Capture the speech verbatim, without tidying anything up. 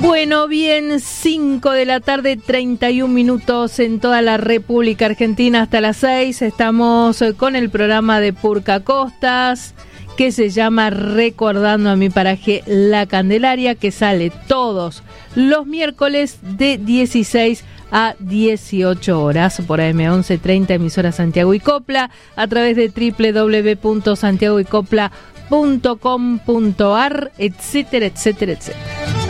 Bueno, bien, cinco de la tarde, treinta y un minutos en toda la República Argentina hasta las seis. Estamos con el programa de Purca Costas, que se llama Recordando a mi paraje La Candelaria, que sale todos los miércoles de dieciséis a dieciocho horas por A M once treinta, emisora Santiago y Copla, a través de doble u doble u doble u punto santiago y copla punto com punto a r, etcétera, etcétera, etcétera.